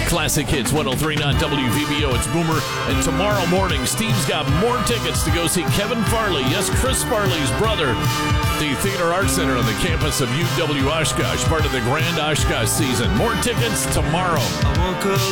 Classic Hits 103.9 WVBO. It's Boomer. And tomorrow morning, Steve's got more tickets to go see Kevin Farley. Yes, Chris Farley's brother. The Theater Arts Center on the campus of UW Oshkosh, part of the Grand Oshkosh season. More tickets tomorrow.